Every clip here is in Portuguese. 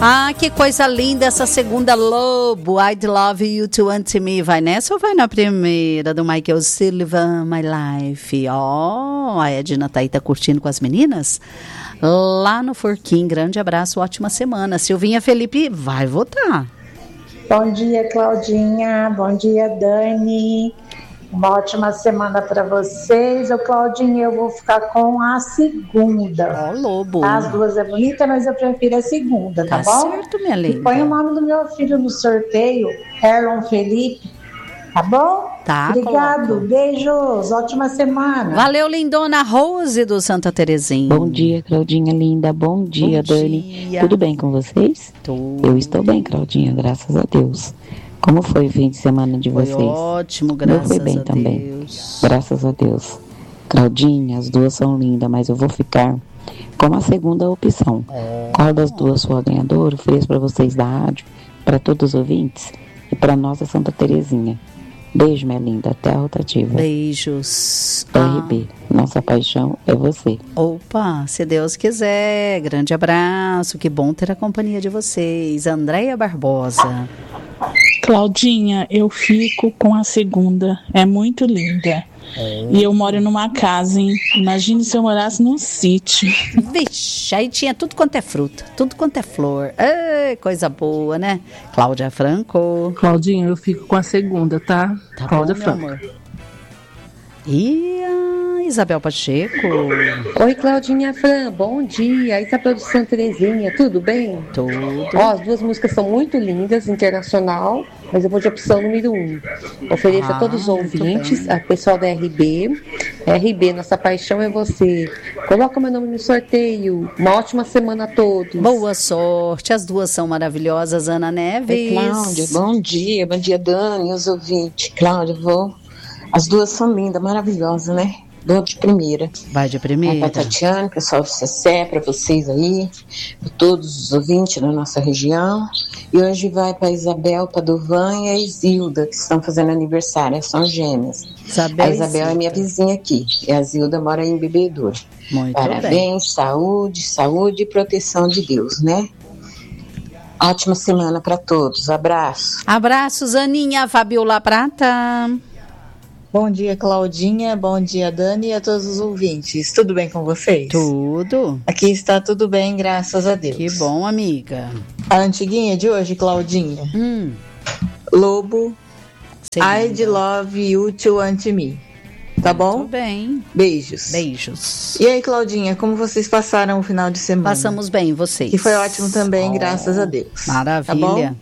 Ah, que coisa linda essa segunda, Lobo. I'd love you to want me. Vai nessa ou vai na primeira do Michael Sullivan, My Life? Ó, a Edna tá aí, tá curtindo com as meninas? Lá no Forquim, grande abraço, ótima semana. Silvinha Felipe vai votar. Bom dia, Claudinha. Bom dia, Dani. Uma ótima semana para vocês. Ô, Claudinha, eu vou ficar com a segunda. Ó, Lobo. As duas é bonita, mas eu prefiro a segunda, tá bom? Certo, minha linda. E põe o nome do meu filho no sorteio, Erlon Felipe, tá bom? Tá, obrigado, coloco. Beijos, ótima semana. Valeu, lindona. Rose do Santa Terezinha. Bom dia, Claudinha linda. Bom dia, Dani. Tudo bem com vocês? Tudo. Eu estou bem, Claudinha, graças a Deus. Como foi o fim de semana de vocês? Foi ótimo, graças foi bem a também. Deus. Graças a Deus. Claudinha, as duas são lindas, mas eu vou ficar com a segunda opção. Qual das duas for a ganhadora? Ofereço para vocês da rádio, para todos os ouvintes e para nossa Santa Terezinha. Beijo, minha linda. Até a rotativa. Beijos. RB, nossa paixão é você. Opa, se Deus quiser. Grande abraço. Que bom ter a companhia de vocês. Andréia Barbosa. Claudinha, eu fico com a segunda. É muito linda. E eu moro numa casa, hein? Imagine se eu morasse num sítio. Vixe, aí tinha tudo quanto é fruta, tudo quanto é flor. Ei, coisa boa, né? Cláudia Franco. Claudinha, eu fico com a segunda, tá? Tá Cláudia bom, meu Franco. amor. E a Isabel Pacheco. Oi, Claudinha Fran, bom dia. Isabel de Santa Terezinha, tudo bem? Tudo. Ó, as duas músicas são muito lindas, internacional, mas eu vou de opção número 1. Ofereço a todos os ouvintes, a pessoal da RB. RB, nossa paixão é você. Coloca meu nome no sorteio. Uma ótima semana a todos. Boa sorte, as duas são maravilhosas. Ana Neves. Oi, Cláudia, bom dia Dani, os ouvintes. Cláudia, as duas são lindas, maravilhosas, né? Dou de primeira. Vai de primeira. Para Tatiana, pessoal do CCE, para vocês aí, para todos os ouvintes da nossa região. E hoje vai para Isabel Padovan e a Isilda, que estão fazendo aniversário, são gêmeas. A Isabel é minha vizinha aqui, e a Isilda mora em Bebedouro. Muito Parabéns, bem. saúde e proteção de Deus, né? Ótima semana para todos, abraço. Abraços, Aninha, Fabiola Prata. Bom dia, Claudinha. Bom dia, Dani, e a todos os ouvintes. Tudo bem com vocês? Tudo. Aqui está tudo bem, graças a Deus. Que bom, amiga. A antiguinha de hoje, Claudinha. Lobo. I'd love you to want me. Tá bom? Tudo bem. Beijos. Beijos. E aí, Claudinha, como vocês passaram o final de semana? Passamos bem, vocês. Que foi ótimo também, graças a Deus. Maravilha. Tá bom?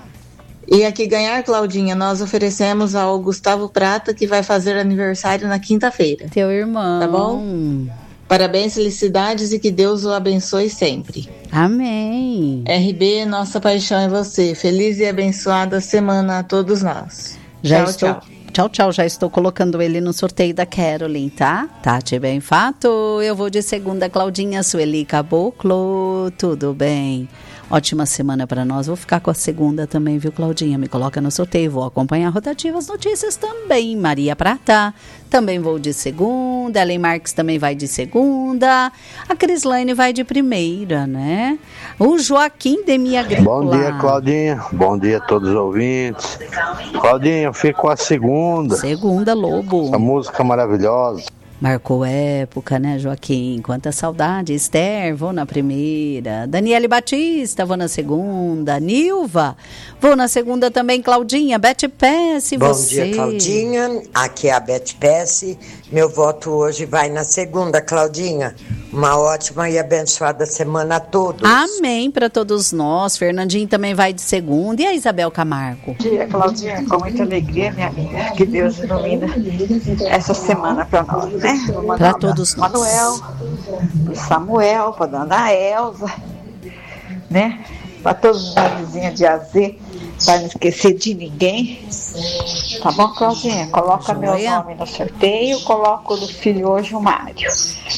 E aqui ganhar, Claudinha, nós oferecemos ao Gustavo Prata, que vai fazer aniversário na quinta-feira. Teu irmão. Tá bom? Parabéns, felicidades e que Deus o abençoe sempre. Amém. RB, nossa paixão é você. Feliz e abençoada semana a todos nós. Tchau. Tchau, já estou colocando ele no sorteio da Caroline, tá? Tati bem fato, eu vou de segunda, Claudinha, Sueli Caboclo, tudo bem. Ótima semana para nós. Vou ficar com a segunda também, viu, Claudinha? Me coloca no sorteio. Vou acompanhar rotativas notícias também. Maria Prata, também vou de segunda. Ellen Marques também vai de segunda. A Crislaine vai de primeira, né? O Joaquim Demi Agrícola. Bom dia, Claudinha. Bom dia a todos os ouvintes. Claudinha, eu fico com a segunda. Segunda, Lobo. Essa música maravilhosa. Marcou época, né, Joaquim? Quanta saudade. Esther, vou na primeira. Daniele Batista, vou na segunda. Nilva, vou na segunda também. Claudinha, Beth Pesce, você. Bom dia, Claudinha. Aqui é a Beth Pesce. Meu voto hoje vai na segunda, Claudinha. Uma ótima e abençoada semana a todos. Amém para todos nós. Fernandinho também vai de segunda. E a Isabel Camargo? Bom dia, Claudinha. Com muita alegria, minha amiga. Que Deus ilumina essa semana para nós, né? Para todos nós. Manuel, pro Samuel, para dona Elza, né? Para todos os vizinhos de AZ, para não esquecer de ninguém. Tá bom, Claudinha? Coloca meu nome no sorteio, coloco o do filho hoje, o Mário.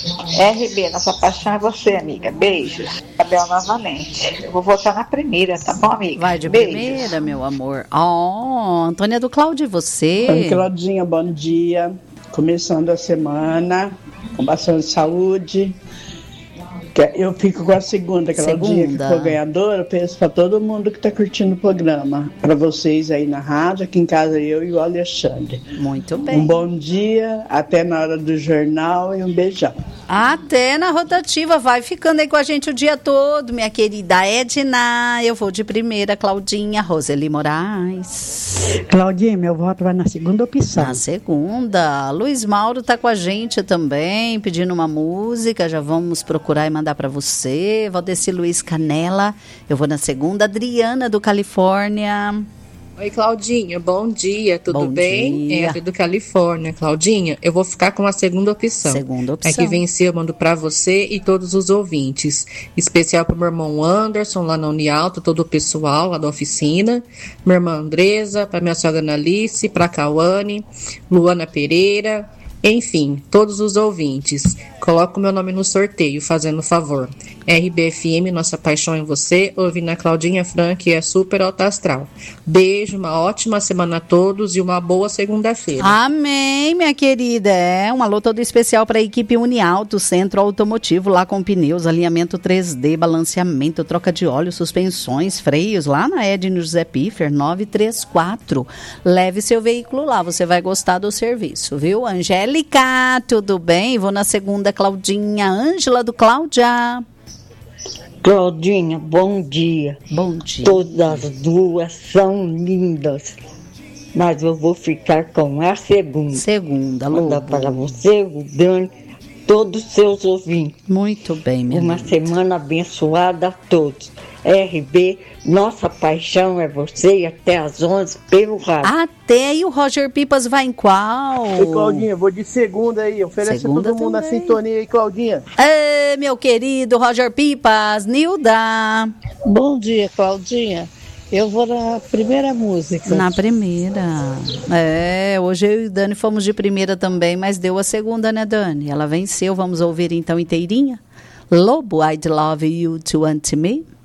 RB, nossa paixão é você, amiga. Beijos. Isabel novamente. Eu vou votar na primeira, tá bom, amiga? Vai de Beijos. primeira, meu amor. Antônia do Cláudio, e você? Oi, Claudinha, bom dia. Começando a semana com bastante saúde. Eu fico com a segunda, Claudinha, que for ganhadora. Eu penso para todo mundo que está curtindo o programa. Para vocês aí na rádio, aqui em casa eu e o Alexandre. Muito bem. Um bom dia, até na hora do jornal e um beijão. Até na rotativa, vai ficando aí com a gente o dia todo, minha querida Edna. Eu vou de primeira, Claudinha. Roseli Moraes. Claudinha, meu voto vai na segunda opção. Na segunda. Luiz Mauro tá com a gente também, pedindo uma música. Já vamos procurar e mandar para você. Valdeci Luiz Canela. Eu vou na segunda. Adriana do Califórnia. Oi, Claudinha, bom dia, tudo bom bem? Dia. É a do Califórnia. Claudinha, eu vou ficar com a segunda opção. Segunda opção. É que venceu, eu mando pra você e todos os ouvintes. Especial pro meu irmão Anderson, lá na Unialto, todo o pessoal lá da oficina. Minha irmã Andresa, pra minha sogra Analice, pra Cauane, Luana Pereira, enfim, todos os ouvintes. Coloca o meu nome no sorteio, fazendo favor. RBFM, nossa paixão em você, ouvindo a Claudinha Frank, é super alta astral. Beijo, uma ótima semana a todos e uma boa segunda-feira. Amém, minha querida. Um alô todo especial para a equipe Unialto, centro automotivo, lá com pneus, alinhamento 3D, balanceamento, troca de óleo, suspensões, freios, lá na Edno José Piffer, 934. Leve seu veículo lá, você vai gostar do serviço, viu? Angélica, tudo bem? Vou na segunda, Claudinha. Ângela do Cláudia. Claudinha, bom dia. Bom dia. Todas as duas são lindas, mas eu vou ficar com a segunda. Segunda, Manda para você, o Dani, todos os seus ouvintes. Muito bem, minha Uma linda. semana abençoada a todos. RB, nossa paixão é você e até às 11 pelo rádio. Até, e o Roger Pipas vai em qual? Oi, Claudinha, vou de segunda aí. Oferece Segunda todo mundo na também. sintonia aí, Claudinha. Ê, meu querido Roger Pipas, Nilda. Bom dia, Claudinha. Eu vou na primeira música. Na primeira. Hoje eu e o Dani fomos de primeira também, mas deu a segunda, né, Dani? Ela venceu, vamos ouvir então inteirinha. Lobo, I'd Love You to Want Me.